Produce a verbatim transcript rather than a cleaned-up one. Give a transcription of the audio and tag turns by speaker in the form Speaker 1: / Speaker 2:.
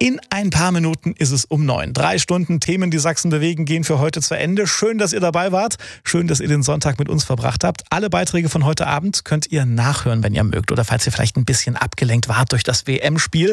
Speaker 1: In ein paar Minuten ist es um neun. Drei Stunden Themen, die Sachsen bewegen, gehen für heute zu Ende. Schön, dass ihr dabei wart. Schön, dass ihr den Sonntag mit uns verbracht habt. Alle Beiträge von heute Abend könnt ihr nachhören, wenn ihr mögt. Oder falls ihr vielleicht ein bisschen abgelenkt wart durch das W M-Spiel.